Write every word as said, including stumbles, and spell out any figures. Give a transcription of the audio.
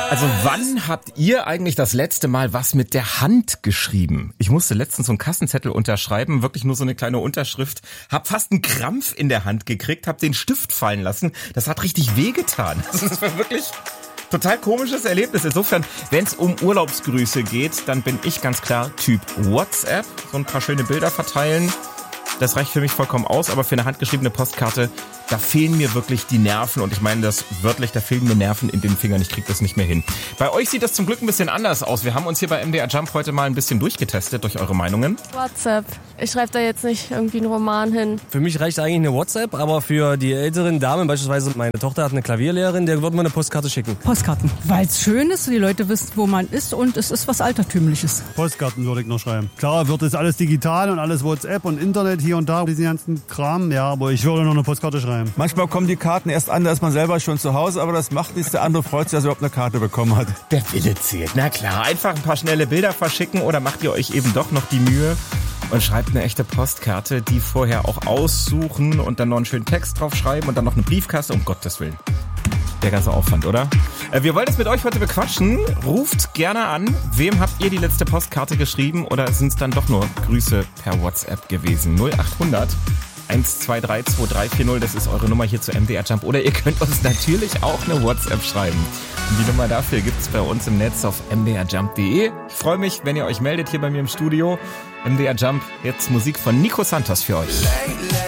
Also wann habt ihr eigentlich das letzte Mal was mit der Hand geschrieben? Ich musste letztens so einen Kassenzettel unterschreiben, wirklich nur so eine kleine Unterschrift, hab fast einen Krampf in der Hand gekriegt, hab den Stift fallen lassen. Das hat richtig wehgetan. Das war wirklich total komisches Erlebnis. Insofern, wenn es um Urlaubsgrüße geht, dann bin ich ganz klar Typ WhatsApp. So ein paar schöne Bilder verteilen. Das reicht für mich vollkommen aus, aber für eine handgeschriebene Postkarte, da fehlen mir wirklich die Nerven und ich meine das wörtlich, da fehlen mir Nerven in den Fingern, ich krieg das nicht mehr hin. Bei euch sieht das zum Glück ein bisschen anders aus. Wir haben uns hier bei M D R Jump heute mal ein bisschen durchgetestet durch eure Meinungen. WhatsApp. Ich schreibe da jetzt nicht irgendwie einen Roman hin. Für mich reicht eigentlich eine WhatsApp, aber für die älteren Damen, beispielsweise meine Tochter hat eine Klavierlehrerin, der würde man eine Postkarte schicken. Postkarten, weil es schön ist, die Leute wissen, wo man ist und es ist was Altertümliches. Postkarten würde ich noch schreiben. Klar wird es alles digital und alles WhatsApp und Internet hier und da, diesen ganzen Kram, ja, aber ich würde noch eine Postkarte schreiben. Manchmal kommen die Karten erst an, da ist man selber schon zu Hause, aber das macht nichts, der andere freut sich, dass er überhaupt eine Karte bekommen hat. Der Wille zählt, na klar. Einfach ein paar schnelle Bilder verschicken oder macht ihr euch eben doch noch die Mühe und schreibt eine echte Postkarte, die vorher auch aussuchen und dann noch einen schönen Text draufschreiben und dann noch eine Briefkasse, um Gottes Willen. Der ganze Aufwand, oder? Wir wollen es mit euch heute bequatschen. Ruft gerne an. Wem habt ihr die letzte Postkarte geschrieben oder sind es dann doch nur Grüße per WhatsApp gewesen? null acht hundert eins zwei drei zwei drei vier null, das ist eure Nummer hier zu M D R Jump. Oder ihr könnt uns natürlich auch eine WhatsApp schreiben. Und die Nummer dafür gibt's bei uns im Netz auf m d r jump punkt d e. Ich freue mich, wenn ihr euch meldet hier bei mir im Studio. M D R Jump, jetzt Musik von Nico Santos für euch.